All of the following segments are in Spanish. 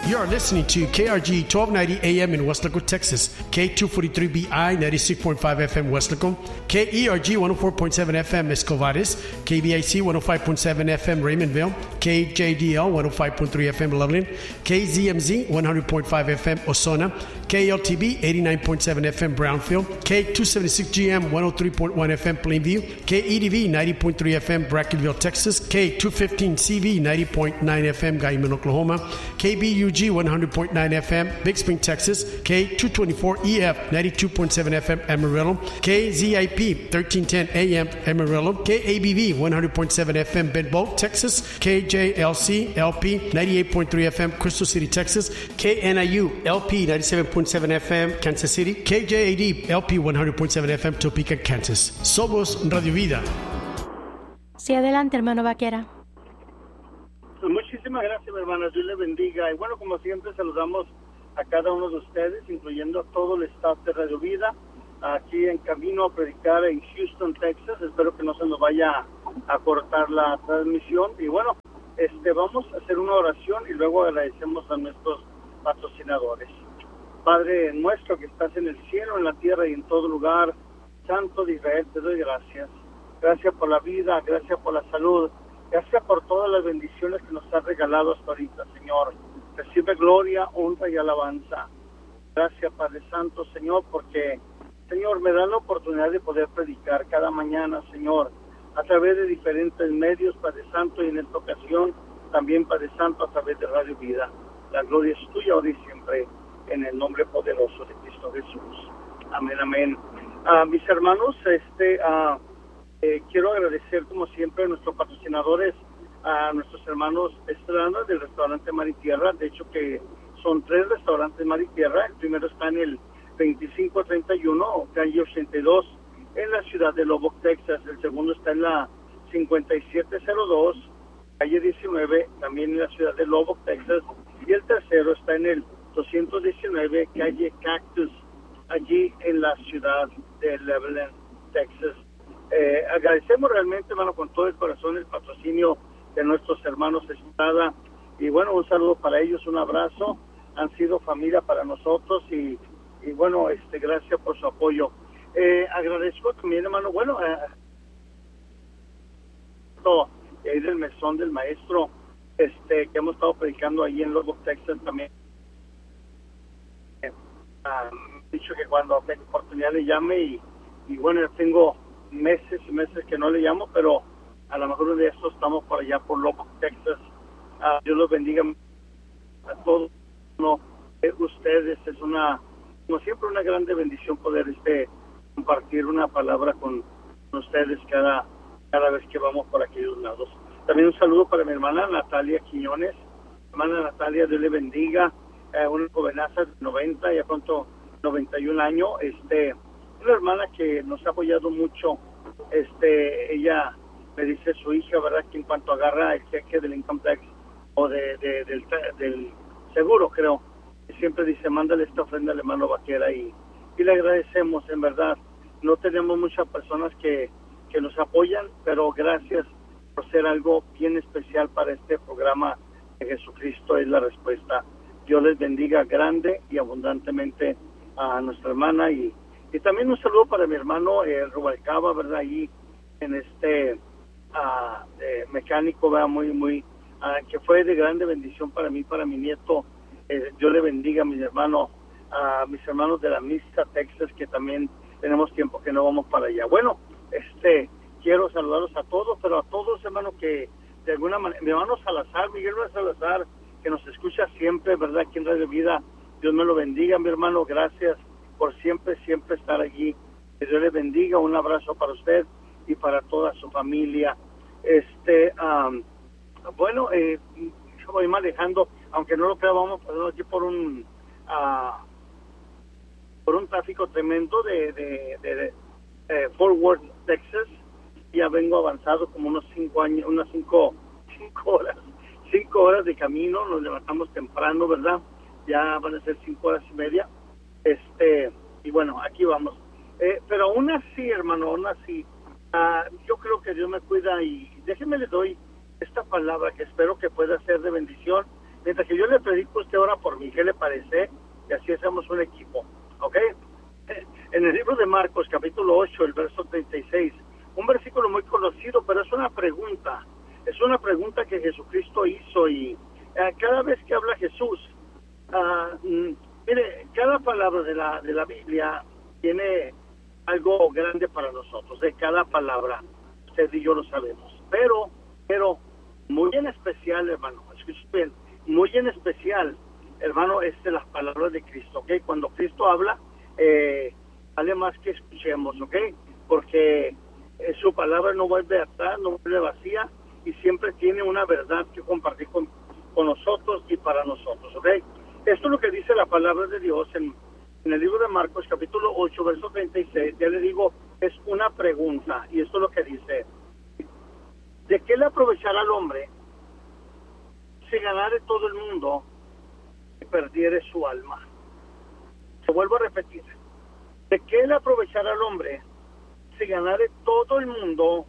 You are listening to KRG 1290 AM in Weslaco, Texas, K243BI 96.5 FM Weslaco, KERG 104.7 FM Escovares, KBIC 105.7 FM Raymondville, KJDL 105.3 FM Loveland, KZMZ 100.5 FM Osona, KLTB 89.7 FM Brownfield, K276GM 103.1 FM Plainview, KEDV 90.3 FM Brackenville, Texas, K215CV 90.9 FM Guyman, Oklahoma, KBUG 100.9 FM Big Spring, Texas, K224EF 92.7 FM Amarillo, KZIP 1310 AM Amarillo, KABV 100.7 FM Bedbolt, Texas, KJLC LP 98.3 FM Crystal City, Texas, KNIU LP 97.7 FM Kansas City, KJAD LP 100.7 FM Topeka, Kansas. Somos Radio Vida. Sí, adelante, hermano Vaquera. Muchísimas gracias, mi hermana. Dios le bendiga. Y bueno, como siempre, saludamos a cada uno de ustedes, incluyendo a todo el staff de Radio Vida, aquí en camino a predicar en Houston, Texas. Espero que no se nos vaya a cortar la transmisión. Y bueno, vamos a hacer una oración y luego agradecemos a nuestros patrocinadores. Padre nuestro que estás en el cielo, en la tierra y en todo lugar, Santo de Israel, te doy gracias. Gracias por la vida, gracias por la salud. Gracias por todas las bendiciones que nos has regalado hasta ahorita, Señor. Recibe gloria, honra y alabanza. Gracias, Padre Santo, Señor, porque, Señor, me da la oportunidad de poder predicar cada mañana, Señor, a través de diferentes medios, Padre Santo, y en esta ocasión también, Padre Santo, a través de Radio Vida. La gloria es tuya ahora y siempre, en el nombre poderoso de Cristo Jesús. Amén, amén. Mis hermanos, quiero agradecer como siempre a nuestros patrocinadores, a nuestros hermanos Estrada del restaurante Mar y Tierra. De hecho que son 3 restaurantes Mar y Tierra. El primero está en el 2531, calle 82, en la ciudad de Lubbock, Texas. El segundo está en la 5702, calle 19, también en la ciudad de Lubbock, Texas. Y el tercero está en el 219, calle Cactus, allí en la ciudad de Lebanon, Texas. Agradecemos realmente, hermano, con todo el corazón el patrocinio de nuestros hermanos Estrada, y bueno, un saludo para ellos, un abrazo. Han sido familia para nosotros y bueno, gracias por su apoyo. Agradezco también, hermano, bueno, ahí del mesón del maestro, que hemos estado predicando ahí en Lubbock, Texas también. He dicho que cuando tenga oportunidad le llame y bueno, yo tengo meses y meses que no le llamo, pero a lo mejor de estos estamos por allá por Lubbock, Texas. Dios los bendiga a todos ustedes. Es como siempre, una grande bendición poder compartir una palabra con ustedes cada vez que vamos por aquellos lados. También un saludo para mi hermana Natalia Quiñones. Hermana Natalia, Dios le bendiga. Una jovenaza de 90, ya pronto 91 años, una hermana que nos ha apoyado mucho. Ella me dice su hija, ¿verdad?, que en cuanto agarra el cheque del income tax o del seguro, creo, siempre dice, mándale esta ofrenda al hermano Vaquera, y le agradecemos, en verdad. No tenemos muchas personas que nos apoyan, pero gracias por ser algo bien especial para este programa de Jesucristo es la Respuesta. Dios les bendiga grande y abundantemente a nuestra hermana, y también un saludo para mi hermano Rubalcaba, ¿verdad? Ahí en mecánico, ¿verdad? Muy, que fue de grande bendición para mí, para mi nieto. Dios le bendiga a mis hermanos de la Misa, Texas, que también tenemos tiempo que no vamos para allá. Bueno, quiero saludarlos a todos, pero a todos, hermanos, que de alguna manera, mi hermano Salazar, Miguel Salazar, que nos escucha siempre, ¿verdad?, aquí en Radio Vida. Dios me lo bendiga, mi hermano, gracias por siempre estar allí. Que Dios le bendiga, un abrazo para usted y para toda su familia. Bueno, yo voy manejando, aunque no lo crea, vamos pasando aquí por un tráfico tremendo de Fort Worth, Texas. Ya vengo avanzado como unos 5 horas. 5 horas de camino, nos levantamos temprano, ¿verdad? Ya van a ser 5 horas y media. Y bueno, aquí vamos. Pero aún así, hermano, yo creo que Dios me cuida, y déjenme le doy esta palabra que espero que pueda ser de bendición, Mientras que yo le predico, usted ora por mí. ¿Qué le parece? Y así hacemos un equipo, ¿ok? En el libro de Marcos, capítulo 8, el verso 36, un versículo muy conocido, pero es una pregunta. Es una pregunta que Jesucristo hizo y cada vez que habla Jesús, mire, cada palabra de la Biblia tiene algo grande para nosotros. De cada palabra, usted y yo lo sabemos. Pero, muy en especial, hermano, escuchen bien, muy en especial, hermano, es de las palabras de Cristo, ¿ok? Cuando Cristo habla, vale más que escuchemos, ¿ok? Porque su palabra no vuelve atrás, no vuelve vacía y siempre tiene una verdad que compartir con nosotros y para nosotros, ¿ok? Esto es lo que dice la palabra de Dios en el libro de Marcos, capítulo 8, verso 36. Ya le digo, es una pregunta y esto es lo que dice. ¿De qué le aprovechará al hombre si ganare todo el mundo y perdiere su alma? Se vuelvo a repetir. ¿De qué le aprovechará al hombre si ganare todo el mundo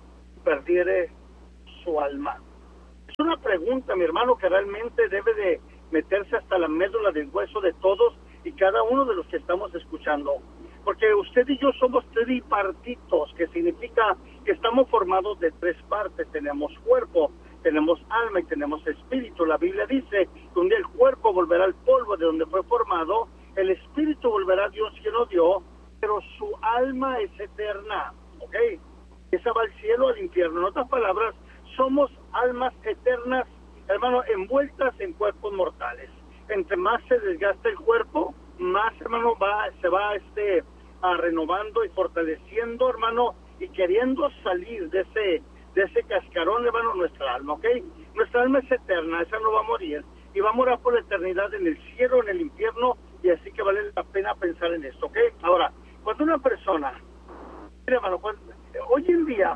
y perdiere su alma? Es una pregunta, mi hermano, que realmente debe de meterse hasta la médula del hueso de todos y cada uno de los que estamos escuchando. Porque usted y yo somos tripartitos, que significa que estamos formados de tres partes. Tenemos cuerpo, tenemos alma y tenemos espíritu. La Biblia dice que un día el cuerpo volverá al polvo de donde fue formado, el espíritu volverá a Dios quien lo dio, pero su alma es eterna, ¿ok? Esa va al cielo o al infierno. En otras palabras, somos almas eternas, hermano, envueltas en cuerpos mortales. Entre más se desgasta el cuerpo, más, hermano, se va renovando y fortaleciendo, hermano, y queriendo salir de ese cascarón, hermano, nuestra alma, ¿ok? Nuestra alma es eterna, esa no va a morir, y va a morar por la eternidad en el cielo, en el infierno, y así que vale la pena pensar en esto, ¿ok? Ahora, cuando una persona, mira, hermano, hoy en día,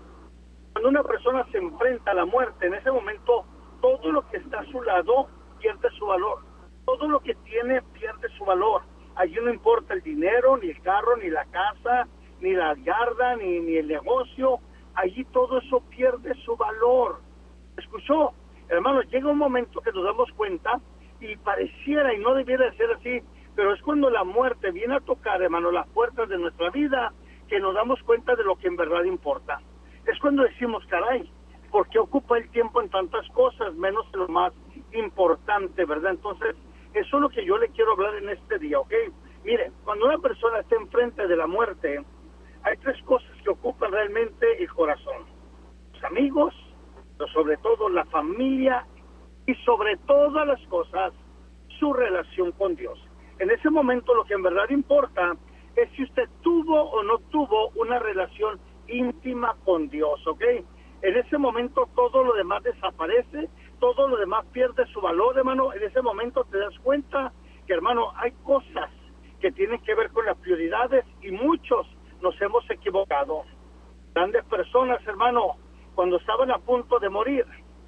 cuando una persona se enfrenta a la muerte, en ese momento, todo lo que está a su lado pierde su valor. Todo lo que tiene pierde su valor. Allí no importa el dinero, ni el carro, ni la casa, ni la yarda, ni el negocio. Allí todo eso pierde su valor. ¿Escuchó? Hermano, llega un momento que nos damos cuenta y pareciera, y no debiera ser así, pero es cuando la muerte viene a tocar, hermano, las puertas de nuestra vida, que nos damos cuenta de lo que en verdad importa. Es cuando decimos, caray, ¿por qué ocupa el tiempo en tantas cosas, menos en lo más importante, verdad? Entonces, eso es lo que yo le quiero hablar en este día, ¿ok? Mire, cuando una persona está enfrente de la muerte, hay tres cosas que ocupan realmente el corazón. Los amigos, pero sobre todo la familia y sobre todas las cosas, su relación con Dios. En ese momento lo que en verdad importa es si usted tuvo o no tuvo una relación íntima con Dios, ¿ok? En ese momento todo lo demás desaparece, todo lo demás pierde su valor, hermano. En ese momento te das cuenta que, hermano, hay cosas que tienen que ver con las prioridades y muchos nos hemos equivocado. Grandes personas, hermano, cuando estaban a punto de morir,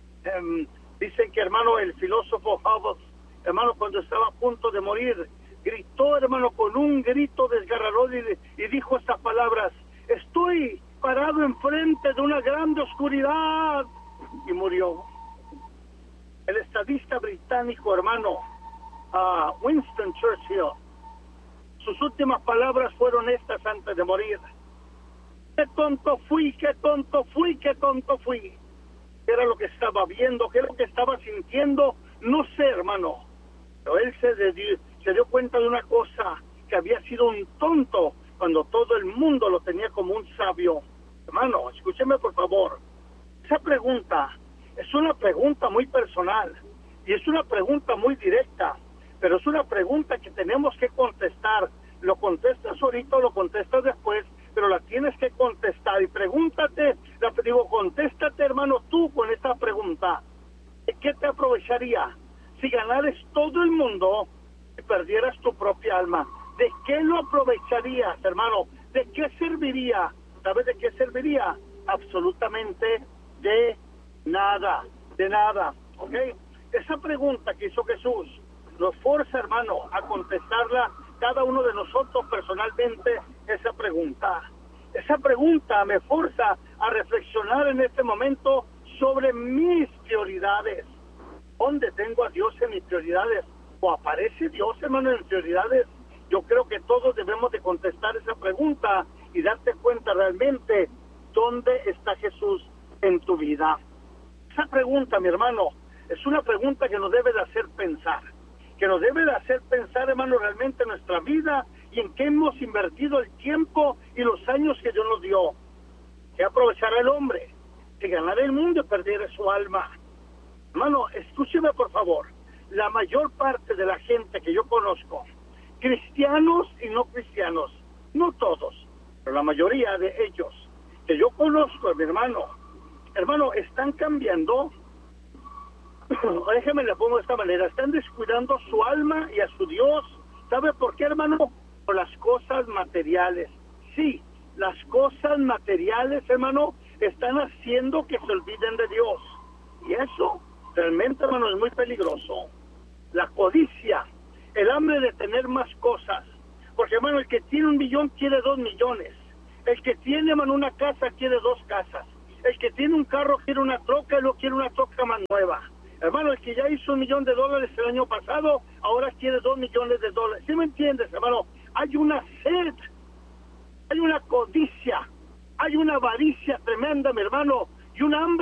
dicen que, hermano, el filósofo Hobbes, hermano, cuando estaba a punto de morir, gritó, hermano, con un grito desgarrador y dijo estas palabras: estoy parado enfrente de una grande oscuridad, y murió. El estadista británico, hermano, Winston Churchill, sus últimas palabras fueron estas antes de morir: qué tonto fui, qué tonto fui, qué tonto fui. ¿Qué era lo que estaba viendo? ¿Qué era lo que estaba sintiendo? No sé, hermano, pero él se dio cuenta de una cosa, que había sido un tonto cuando todo el mundo lo tenía como un sabio. Hermano, escúcheme por favor. Esa pregunta es una pregunta muy personal y es una pregunta muy directa, pero es una pregunta que tenemos que contestar. Lo contestas ahorita o lo contestas después, pero la tienes que contestar. Y pregúntate, contéstate, hermano, tú con esta pregunta: ¿de qué te aprovecharía si ganares todo el mundo y perdieras tu propia alma? ¿De qué lo aprovecharías, hermano? ¿De qué serviría? ¿Sabes de qué serviría? Absolutamente de nada, ¿ok? Esa pregunta que hizo Jesús nos forza, hermano, a contestarla cada uno de nosotros personalmente. Esa pregunta me forza a reflexionar en este momento sobre mis prioridades. ¿Dónde tengo a Dios en mis prioridades? ¿O aparece Dios, hermano, en prioridades? Yo creo que todos debemos de contestar esa pregunta y darte cuenta realmente dónde está Jesús en tu vida. Esa pregunta, mi hermano, es una pregunta que nos debe de hacer pensar. Que nos debe de hacer pensar, hermano, realmente en nuestra vida y en qué hemos invertido el tiempo y los años que Dios nos dio. Que aprovechará el hombre, que ganará el mundo y perderá su alma. Hermano, escúcheme por favor. La mayor parte de la gente que yo conozco, cristianos y no cristianos, no todos, pero la mayoría de ellos que yo conozco, mi hermano, están cambiando. Déjeme le pongo de esta manera, están descuidando su alma y a su Dios. ¿Sabe por qué, hermano? Por las cosas materiales. Sí, las cosas materiales, hermano, están haciendo que se olviden de Dios. Y eso realmente, hermano, es muy peligroso. La codicia, el hambre de tener más cosas. Porque, hermano, el que tiene 1 millón quiere 2 millones. El que tiene, hermano, una casa quiere 2 casas. El que tiene un carro quiere una troca y luego quiere una troca más nueva. Hermano, el que ya hizo $1 millón el año pasado, ahora quiere $2 millones. ¿Sí me entiendes, hermano? Hay una sed, hay una codicia, hay una avaricia tremenda, mi hermano, y un hambre